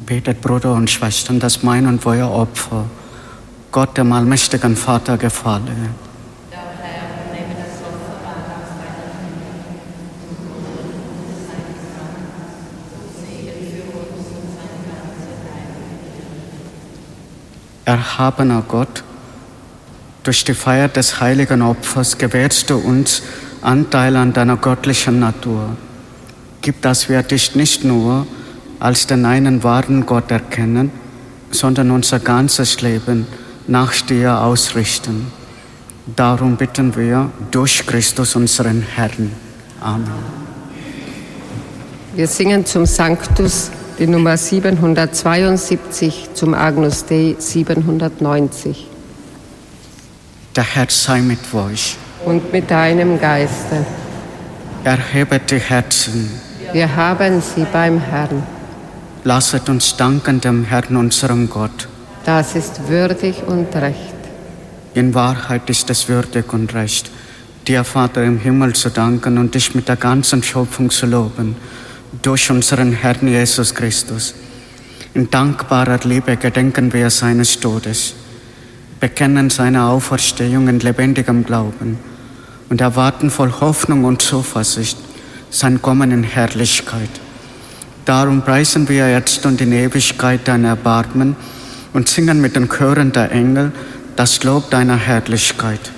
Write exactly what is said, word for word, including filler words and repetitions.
Betet, Brüder und Schwestern, dass mein und euer Opfer Gott, dem allmächtigen Vater, gefalle. Erhabener Gott, durch die Feier des heiligen Opfers gewährst du uns Anteil an deiner göttlichen Natur. Gib, dass wir dich nicht nur als den einen wahren Gott erkennen, sondern unser ganzes Leben nach dir ausrichten. Darum bitten wir durch Christus, unseren Herrn. Amen. Wir singen zum Sanctus die Nummer siebenhundertzweiundsiebzig, zum Agnus Dei siebenhundertneunzig. Der Herr sei mit euch. Und mit deinem Geiste. Erhebet die Herzen. Wir haben sie beim Herrn. Lasset uns danken dem Herrn, unserem Gott. Das ist würdig und recht. In Wahrheit ist es würdig und recht, dir, Vater im Himmel, zu danken und dich mit der ganzen Schöpfung zu loben, durch unseren Herrn Jesus Christus. In dankbarer Liebe gedenken wir seines Todes, bekennen seine Auferstehung in lebendigem Glauben und erwarten voll Hoffnung und Zuversicht sein Kommen in Herrlichkeit. Darum preisen wir jetzt und in Ewigkeit dein Erbarmen und singen mit den Chören der Engel das Lob deiner Herrlichkeit.